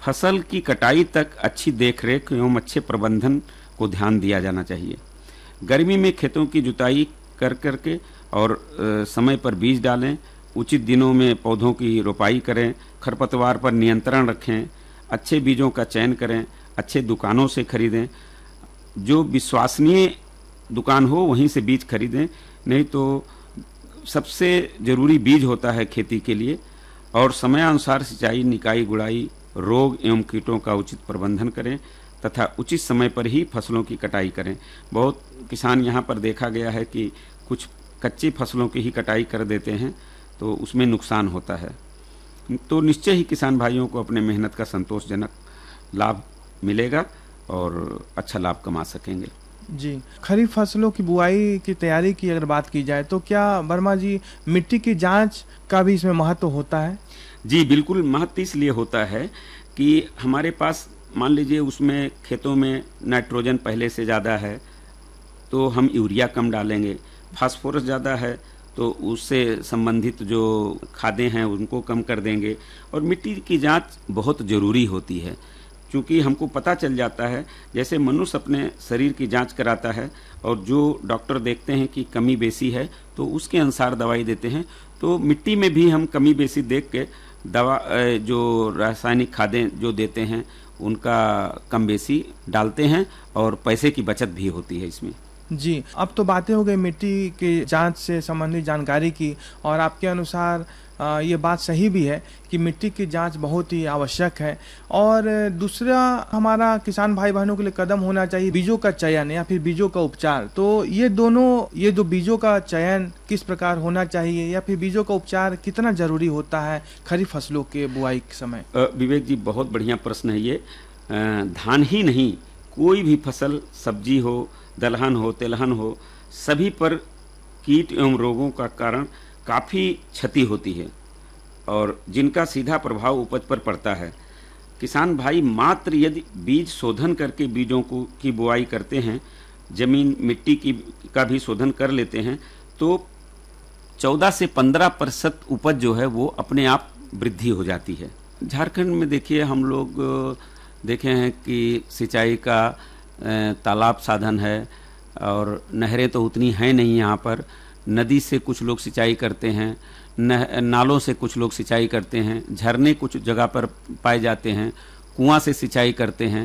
फसल की कटाई तक अच्छी देखरेख एवं अच्छे प्रबंधन को ध्यान दिया जाना चाहिए। गर्मी में खेतों की जुताई कर करके और समय पर बीज डालें, उचित दिनों में पौधों की रोपाई करें, खरपतवार पर नियंत्रण रखें, अच्छे बीजों का चयन करें, अच्छे दुकानों से खरीदें, जो विश्वसनीय दुकान हो वहीं से बीज खरीदें, नहीं तो सबसे ज़रूरी बीज होता है खेती के लिए। और समयानुसार सिंचाई, निकाई, गुड़ाई, रोग एवं कीटों का उचित प्रबंधन करें तथा उचित समय पर ही फसलों की कटाई करें। बहुत किसान यहाँ पर देखा गया है कि कुछ कच्ची फसलों की ही कटाई कर देते हैं तो उसमें नुकसान होता है। तो निश्चय ही किसान भाइयों को अपने मेहनत का संतोषजनक लाभ मिलेगा और अच्छा लाभ कमा सकेंगे। जी, खरीफ फसलों की बुआई की तैयारी की अगर बात की जाए तो क्या वर्मा जी मिट्टी की जांच का भी इसमें महत्व होता है? जी बिल्कुल, महत्व इसलिए होता है कि हमारे पास मान लीजिए उसमें खेतों में नाइट्रोजन पहले से ज़्यादा है तो हम यूरिया कम डालेंगे, फास्फोरस ज़्यादा है तो उससे संबंधित जो खादें हैं उनको कम कर देंगे। और मिट्टी की जांच बहुत ज़रूरी होती है क्योंकि हमको पता चल जाता है, जैसे मनुष्य अपने शरीर की जांच कराता है और जो डॉक्टर देखते हैं कि कमी बेसी है तो उसके अनुसार दवाई देते हैं, तो मिट्टी में भी हम कमी बेसी देख के दवा जो रासायनिक खादें जो देते हैं उनका कम बेसी डालते हैं और पैसे की बचत भी होती है इसमें। जी, अब तो बातें हो गई मिट्टी की जांच से संबंधित जानकारी की, और आपके अनुसार ये बात सही भी है कि मिट्टी की जांच बहुत ही आवश्यक है। और दूसरा हमारा किसान भाई बहनों के लिए कदम होना चाहिए बीजों का चयन या फिर बीजों का उपचार। तो ये जो बीजों का चयन किस प्रकार होना चाहिए या फिर बीजों का उपचार कितना जरूरी होता है खरीफ फसलों के बुआई के समय? विवेक जी, बहुत बढ़िया प्रश्न है ये। धान ही नहीं, कोई भी फसल, सब्जी हो, दलहन हो, तेलहन हो, सभी पर कीट एवं रोगों का कारण काफ़ी क्षति होती है और जिनका सीधा प्रभाव उपज पर पड़ता है। किसान भाई मात्र यदि बीज शोधन करके बीजों की बुआई करते हैं, जमीन मिट्टी का भी शोधन कर लेते हैं, तो 14 से 15% उपज जो है वो अपने आप वृद्धि हो जाती है। झारखंड में देखिए, हम लोग देखे हैं कि सिंचाई का तालाब साधन है और नहरें तो उतनी हैं नहीं यहाँ पर। नदी से कुछ लोग सिंचाई करते हैं, नालों से कुछ लोग सिंचाई करते हैं, झरने कुछ जगह पर पाए जाते हैं, कुआं से सिंचाई करते हैं।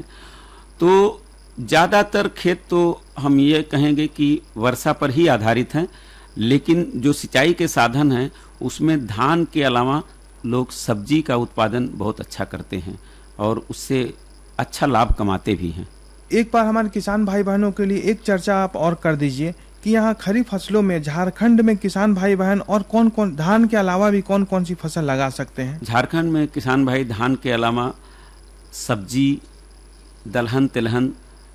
तो ज़्यादातर खेत तो हम ये कहेंगे कि वर्षा पर ही आधारित हैं, लेकिन जो सिंचाई के साधन हैं उसमें धान के अलावा लोग सब्जी का उत्पादन बहुत अच्छा करते हैं और उससे अच्छा लाभ कमाते भी हैं। एक बार हमारे किसान भाई बहनों के लिए एक चर्चा आप और कर दीजिए कि यहाँ खरीफ फसलों में झारखंड में किसान भाई बहन और कौन कौन, धान के अलावा भी कौन कौन सी फसल लगा सकते हैं? झारखंड में किसान भाई धान के अलावा सब्जी, दलहन, तिलहन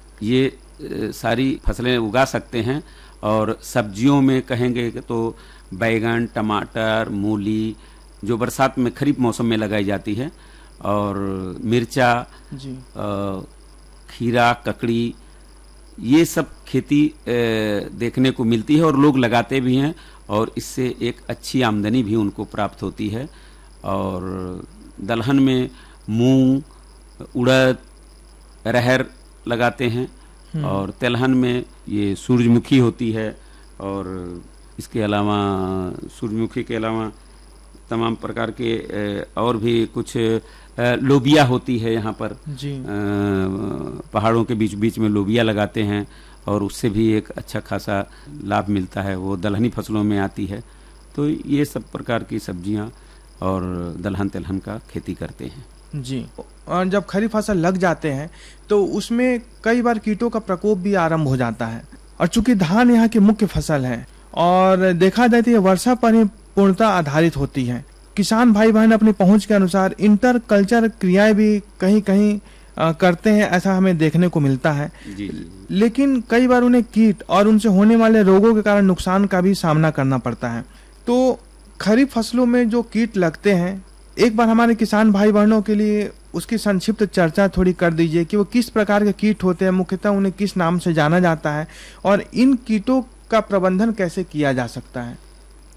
ये सारी फसलें उगा सकते हैं। और सब्जियों में कहेंगे तो बैगन, टमाटर, मूली जो बरसात में खरीफ मौसम में लगाई जाती है, और मिर्चा जी, खीरा, ककड़ी, ये सब खेती देखने को मिलती है और लोग लगाते भी हैं और इससे एक अच्छी आमदनी भी उनको प्राप्त होती है। और दलहन में मूंग, उड़द, अरहर लगाते हैं और तिलहन में ये सूरजमुखी होती है। और इसके अलावा सूरजमुखी के अलावा तमाम प्रकार के और भी कुछ लोबिया होती है यहाँ पर जी, पहाड़ों के बीच बीच में लोबिया लगाते हैं और उससे भी एक अच्छा खासा लाभ मिलता है, वो दलहनी फसलों में आती है। तो ये सब प्रकार की सब्जियाँ और दलहन तिलहन का खेती करते हैं। जी। और जब खरीफ फसल लग जाते हैं तो उसमें कई बार कीटों का प्रकोप भी आरंभ हो जाता है, और चूंकि धान यहाँ की मुख्य फसल है और देखा जाए तो ये वर्षा पर ही पूर्णतः आधारित होती है। किसान भाई बहन अपनी पहुंच के अनुसार इंटर कल्चर क्रियाएं भी कहीं कहीं करते हैं, ऐसा हमें देखने को मिलता है। जी। लेकिन कई बार उन्हें कीट और उनसे होने वाले रोगों के कारण नुकसान का भी सामना करना पड़ता है। तो खरीफ फसलों में जो कीट लगते हैं, एक बार हमारे किसान भाई बहनों के लिए उसकी संक्षिप्त चर्चा थोड़ी कर दीजिए कि वो किस प्रकार के कीट होते हैं, मुख्यतः उन्हें किस नाम से जाना जाता है और इन कीटों का प्रबंधन कैसे किया जा सकता है?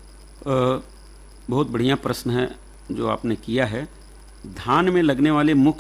बहुत बढ़िया प्रश्न है जो आपने किया है। धान में लगने वाले मुख्य